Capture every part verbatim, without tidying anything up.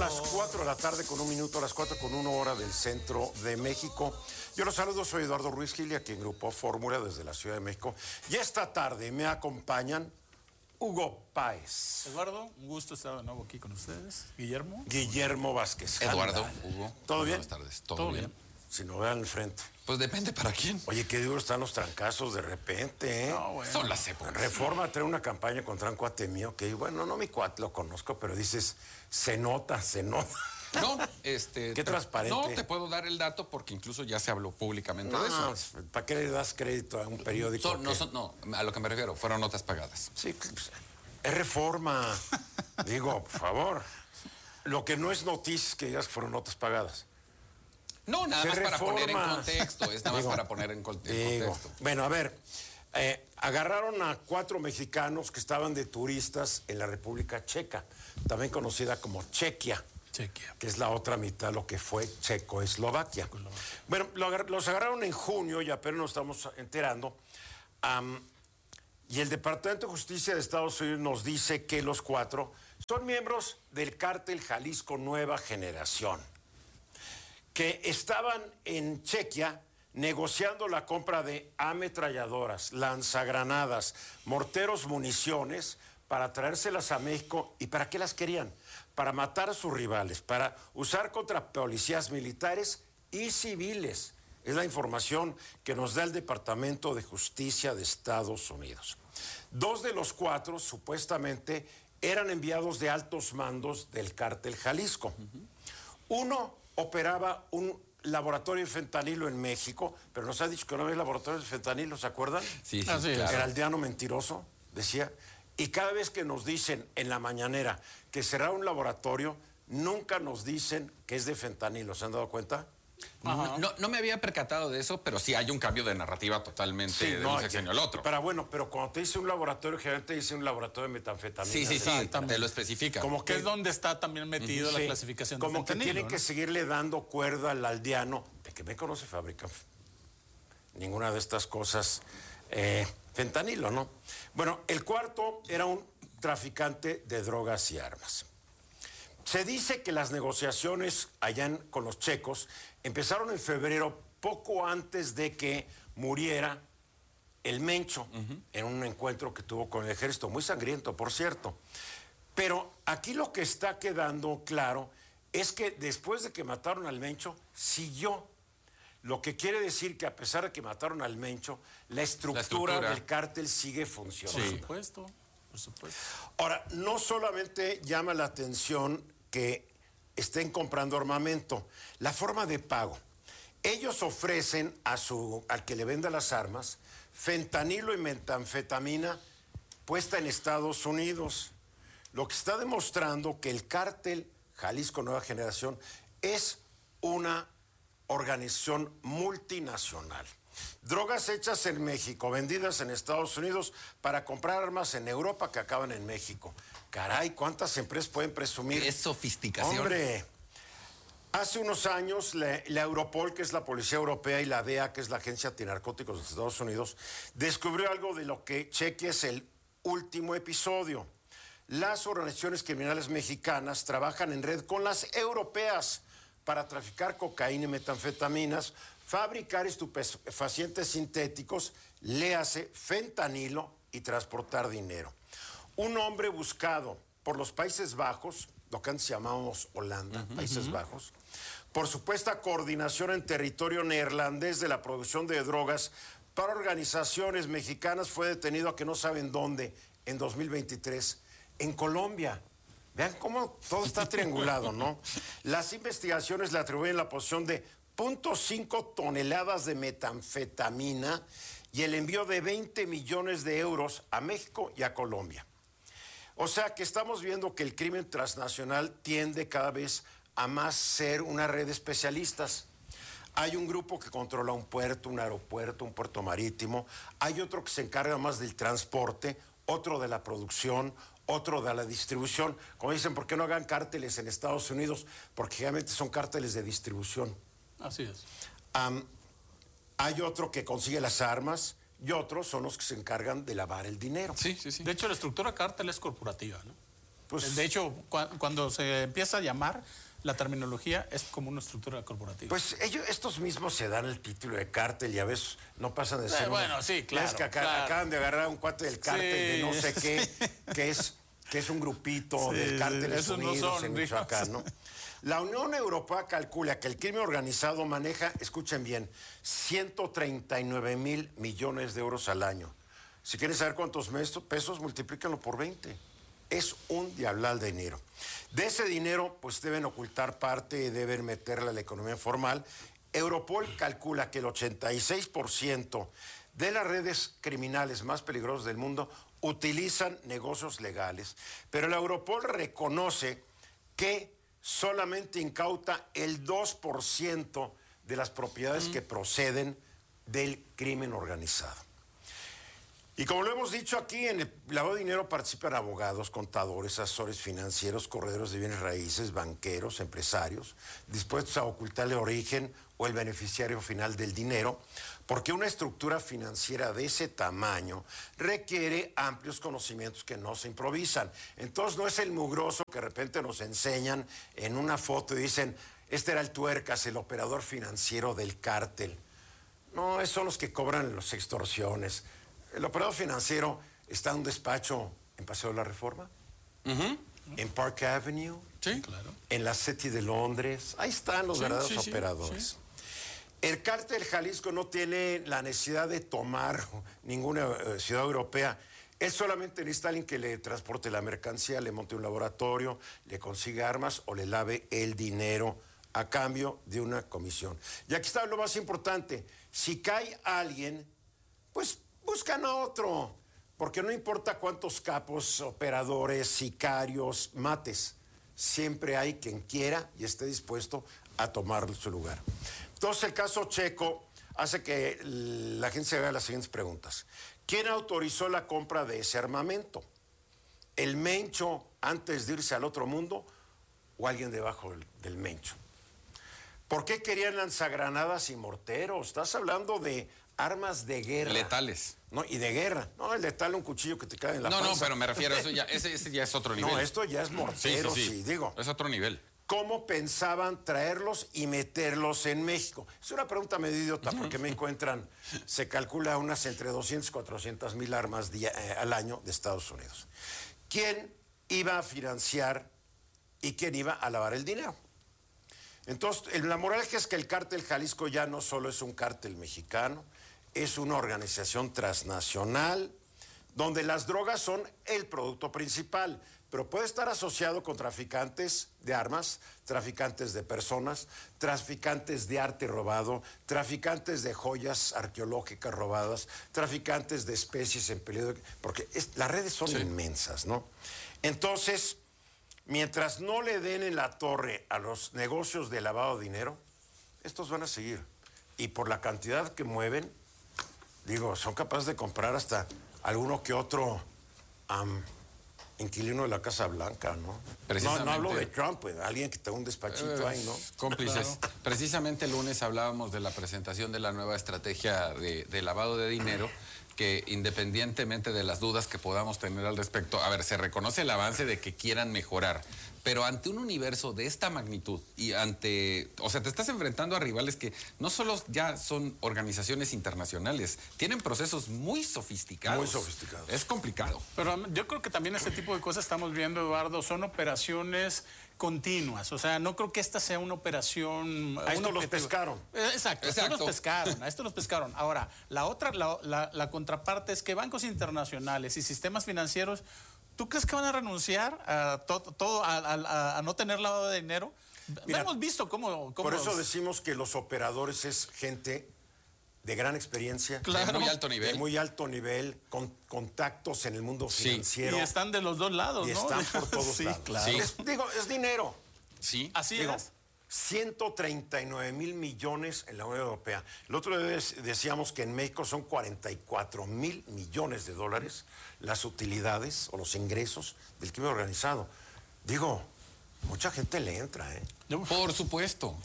las cuatro de la tarde con un minuto, a las cuatro con una hora del centro de México. Yo los saludo, soy Eduardo Ruiz Gil, aquí en Grupo Fórmula desde la Ciudad de México. Y esta tarde me acompañan Hugo Páez. Eduardo, un gusto estar de nuevo aquí con ustedes. Guillermo. Guillermo Vázquez. Eduardo, Handal. Hugo. ¿Todo bien? Buenas tardes. ¿Todo, ¿Todo bien? bien? Si no vean el frente. Pues depende para quién. Oye, qué duros están los trancazos de repente, ¿eh? No, bueno. Son las épocas. Reforma trae una campaña contra un cuate mío que, bueno, no mi cuate lo conozco, pero dices, se nota, se nota. No, este... Qué te- transparente. No te puedo dar el dato porque incluso ya se habló públicamente No, de eso. ¿para qué le das crédito a un periódico? Son- no, que- son- no, a lo que me refiero, fueron notas pagadas. Sí, pues, es Reforma. Digo, por favor. Lo que no es noticia es que digas que fueron notas pagadas. No, nada Se más para reforma. poner en contexto, es nada Digo, más para poner en, col- en Digo, contexto. bueno, a ver, eh, agarraron a cuatro mexicanos que estaban de turistas en la República Checa, también conocida como Chequia, Chequia. que es la otra mitad, lo que fue Checoslovaquia. Bueno, lo agar- los agarraron en junio y apenas nos estamos enterando. Am, y el Departamento de Justicia de Estados Unidos nos dice que los cuatro son miembros del cártel Jalisco Nueva Generación, que estaban en Chequia negociando la compra de ametralladoras, lanzagranadas, morteros, municiones, para traérselas a México. ¿Y para qué las querían? Para matar a sus rivales, para usar contra policías militares y civiles. Es la información que nos da el Departamento de Justicia de Estados Unidos. Dos de los cuatro, supuestamente, eran enviados de altos mandos del cártel Jalisco. Uno operaba un laboratorio de fentanilo en México, pero nos ha dicho que no había laboratorio de fentanilo, ¿se acuerdan? Sí, sí, Así es. claro. Era aldeano mentiroso, decía. Y cada vez que nos dicen en la mañanera que será un laboratorio, nunca nos dicen que es de fentanilo, ¿se han dado cuenta? No, no, no me había percatado de eso, pero sí hay un cambio de narrativa totalmente de un sexenio al otro. Pero bueno, pero cuando te dice un laboratorio, generalmente te dice un laboratorio de metanfetamina. Sí, sí, sí, Exactamente. te lo especifica. Como Que que es donde está también metido la Sí, clasificación de como que fentanilo, tienen ¿no? que seguirle dando cuerda al aldeano, de que me conoce fabrica ninguna de estas cosas, eh, fentanilo, ¿no? Bueno, el cuarto era un traficante de drogas y armas. Se dice que las negociaciones allá en- con los checos empezaron en febrero, poco antes de que muriera el Mencho, en un encuentro que tuvo con el ejército, muy sangriento, por cierto. Pero aquí lo que está quedando claro es que después de que mataron al Mencho, siguió. Lo que quiere decir que a pesar de que mataron al Mencho, la estructura, estructura. del cártel sigue funcionando. Por supuesto, por supuesto. Ahora, no solamente llama la atención que estén comprando armamento, la forma de pago. Ellos ofrecen a su, al que le venda las armas fentanilo y metanfetamina puesta en Estados Unidos, lo que está demostrando que el cártel Jalisco Nueva Generación es una organización multinacional. Drogas hechas en México, vendidas en Estados Unidos para comprar armas en Europa que acaban en México. Caray, ¿cuántas empresas pueden presumir? Qué sofisticación. Hombre, hace unos años la, la Europol, que es la Policía Europea, y la D E A, que es la Agencia Antinarcóticos de Estados Unidos, descubrió algo de lo que Chequia es el último episodio. Las organizaciones criminales mexicanas trabajan en red con las europeas para traficar cocaína y metanfetaminas, fabricar estupefacientes sintéticos, léase fentanilo y transportar dinero. Un hombre buscado por los Países Bajos, lo que antes llamábamos Holanda, uh-huh, Países uh-huh. Bajos, por supuesta coordinación en territorio neerlandés de la producción de drogas para organizaciones mexicanas, fue detenido a que no saben dónde en dos mil veintitrés, en Colombia. Vean cómo todo está triangulado, ¿no? Las investigaciones le atribuyen la posesión de cero punto cinco toneladas de metanfetamina y el envío de veinte millones de euros a México y a Colombia. O sea que estamos viendo que el crimen transnacional tiende cada vez a más ser una red de especialistas. Hay un grupo que controla un puerto, un aeropuerto, un puerto marítimo. Hay otro que se encarga más del transporte, otro de la producción, otro de la distribución. Como dicen, ¿por qué no hagan cárteles en Estados Unidos? Porque generalmente son cárteles de distribución. Así es. Um, hay otro que consigue las armas y otros son los que se encargan de lavar el dinero. Sí, sí, sí. De hecho, la estructura cártel es corporativa, ¿no? Pues, de hecho, cu cuando se empieza a llamar, la terminología es como una estructura corporativa. Pues ellos, estos mismos se dan el título de cártel y a veces no pasan de ser... Eh, bueno, una, sí, claro, Es que acá, claro. acaban de agarrar un cuate del cártel Sí, de no sé sí. qué, que es, que es un grupito Sí, del cártel de esos no Unidos son, en digo. Michoacán, ¿no? La Unión Europea calcula que el crimen organizado maneja, escuchen bien, ciento treinta y nueve mil millones de euros al año. Si quieren saber cuántos pesos, multiplíquenlo por veinte. Es un diablal de dinero. De ese dinero, pues deben ocultar parte y deben meterla a la economía formal. Europol calcula que el ochenta y seis por ciento de las redes criminales más peligrosas del mundo utilizan negocios legales, pero la Europol reconoce que solamente incauta el dos por ciento de las propiedades mm. que proceden del crimen organizado. Y como lo hemos dicho aquí, en el lavado de dinero participan abogados, contadores, asesores financieros, corredores de bienes raíces, banqueros, empresarios, dispuestos a ocultar el origen o el beneficiario final del dinero, porque una estructura financiera de ese tamaño requiere amplios conocimientos que no se improvisan. Entonces no es el mugroso que de repente nos enseñan en una foto y dicen, este era el tuercas, el operador financiero del cártel. No, esos son los que cobran las extorsiones. El operador financiero está en un despacho en Paseo de la Reforma, uh-huh. en Park Avenue, sí, claro. en la City de Londres. Ahí están los sí, verdaderos sí, operadores. Sí. El cártel Jalisco no tiene la necesidad de tomar ninguna eh, ciudad europea. Él solamente necesita a alguien que le transporte la mercancía, le monte un laboratorio, le consiga armas o le lave el dinero a cambio de una comisión. Y aquí está lo más importante. Si cae alguien, pues buscan a otro, porque no importa cuántos capos, operadores, sicarios mates, siempre hay quien quiera y esté dispuesto a tomar su lugar. Entonces el caso Checo hace que la gente se haga las siguientes preguntas. ¿Quién autorizó la compra de ese armamento? ¿El Mencho antes de irse al otro mundo o alguien debajo del, del Mencho? ¿Por qué querían lanzagranadas y morteros? Estás hablando de armas de guerra. Letales. No, y de guerra. No, el letal, un cuchillo que te cae en la no, panza. No, no, pero me refiero a eso, ya, ese, ese ya es otro nivel. No, esto ya es mortero, sí, sí, sí. sí, digo. Es otro nivel. ¿Cómo pensaban traerlos y meterlos en México? Es una pregunta medio idiota, porque me encuentran, se calcula unas entre doscientas y cuatrocientas mil armas día, eh, al año de Estados Unidos. ¿Quién iba a financiar y quién iba a lavar el dinero? Entonces, la moraleja es que el cártel Jalisco ya no solo es un cártel mexicano, es una organización transnacional donde las drogas son el producto principal, pero puede estar asociado con traficantes de armas, traficantes de personas, traficantes de arte robado, traficantes de joyas arqueológicas robadas, traficantes de especies en peligro, porque es, las redes son sí. inmensas, ¿no? Entonces, mientras no le den en la torre a los negocios de lavado de dinero, estos van a seguir. Y por la cantidad que mueven, digo, son capaces de comprar hasta alguno que otro um, inquilino de la Casa Blanca, ¿no? No, no hablo de Trump, pues, alguien que tenga un despachito eh, ahí, ¿no? Cómplices. Claro. Precisamente el lunes hablábamos de la presentación de la nueva estrategia de, de lavado de dinero, que independientemente de las dudas que podamos tener al respecto, a ver, se reconoce el avance de que quieran mejorar, pero ante un universo de esta magnitud y ante, o sea, te estás enfrentando a rivales que no solo ya son organizaciones internacionales, tienen procesos muy sofisticados. Muy sofisticados. Es complicado. Pero yo creo que también este tipo de cosas estamos viendo, Eduardo, son operaciones continuas. O sea, no creo que esta sea una operación... A esto los pescaron. Exacto, a esto los pescaron, a esto los pescaron. Ahora, la otra, la, la, la contraparte es que bancos internacionales y sistemas financieros, ¿tú crees que van a renunciar a todo, todo a, a, a no tener lavado de dinero? Mira, hemos visto cómo, cómo... Por eso decimos que los operadores es gente de gran experiencia, claro, de muy alto nivel, de muy alto nivel, con contactos en el mundo financiero. Sí. Y están de los dos lados, y ¿no? están por todos sí, lados. Claro. Sí. Es, digo, es dinero. Sí. Así digo, es. ciento treinta y nueve mil millones en la Unión Europea. El otro día decíamos que en México son cuarenta y cuatro mil millones de dólares las utilidades o los ingresos del crimen organizado. Digo, mucha gente le entra, ¿eh? Por supuesto.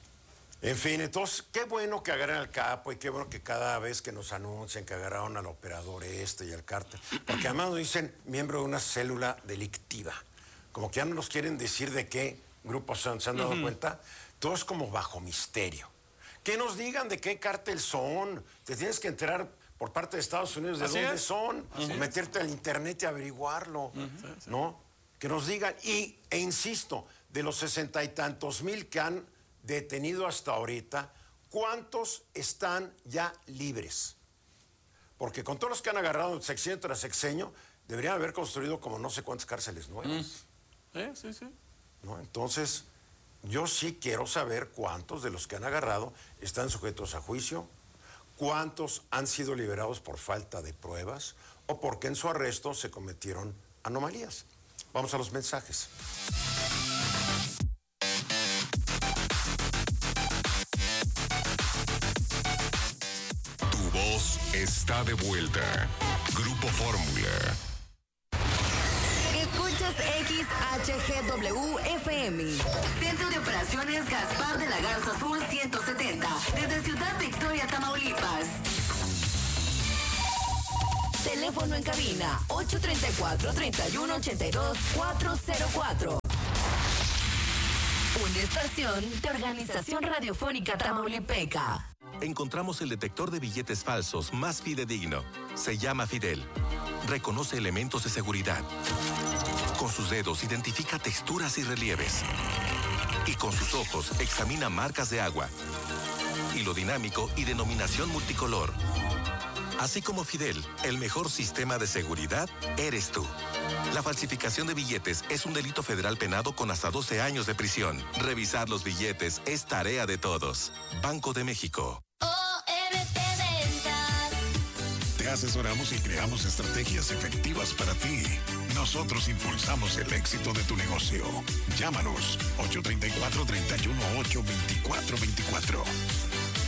En fin, entonces, qué bueno que agarren al capo y qué bueno que cada vez que nos anuncian que agarraron al operador este y al cártel, porque además nos dicen miembro de una célula delictiva. como que ya no nos quieren decir de qué grupos son, ¿se han dado uh-huh. cuenta? Todo es como bajo misterio. Que nos digan de qué cártel son, te tienes que enterar por parte de Estados Unidos de Así dónde es. son, Así o meterte es. al internet y averiguarlo, uh-huh. ¿no? Que nos digan, y, e insisto, de los sesenta y tantos mil que han detenido hasta ahorita, ¿cuántos están ya libres? Porque con todos los que han agarrado sexenio tras sexenio, deberían haber construido como no sé cuántas cárceles nuevas. Mm. Sí, sí, sí. ¿No? Entonces, yo sí quiero saber cuántos de los que han agarrado están sujetos a juicio, cuántos han sido liberados por falta de pruebas o porque en su arresto se cometieron anomalías. Vamos a los mensajes. Tu voz está de vuelta. Grupo Fórmula. Escuchas X H G W F M. Centro de Operaciones Gaspar de la Garza Azul ciento setenta. Desde Ciudad Victoria, Tamaulipas. Teléfono en cabina ocho tres cuatro, tres uno ocho dos, cuatro cero cuatro. Una estación de Organización Radiofónica Tamaulipeca. Encontramos el detector de billetes falsos más fidedigno. Se llama Fidel. Reconoce elementos de seguridad. Con sus dedos identifica texturas y relieves. Y con sus ojos examina marcas de agua, hilo dinámico y denominación multicolor. Así como Fidel, el mejor sistema de seguridad eres tú. La falsificación de billetes es un delito federal penado con hasta doce años de prisión. Revisar los billetes es tarea de todos. Banco de México. Te asesoramos y creamos estrategias efectivas para ti. Nosotros impulsamos el éxito de tu negocio. Llámanos ocho tres cuatro, tres uno ocho, dos cuatro dos cuatro.